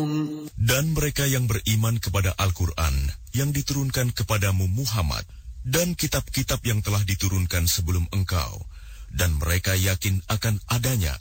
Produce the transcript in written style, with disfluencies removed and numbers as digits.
Dan mereka yang beriman kepada Al-Quran yang diturunkan kepadamu Muhammad dan kitab-kitab yang telah diturunkan sebelum engkau, dan mereka yakin akan adanya